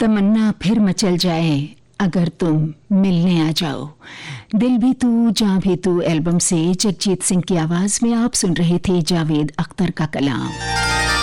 तमन्ना फिर मचल जाए अगर तुम मिलने आ जाओ। दिल भी तू जहाँ भी तू एल्बम से जगजीत सिंह की आवाज में आप सुन रहे थे जावेद अख्तर का कलाम।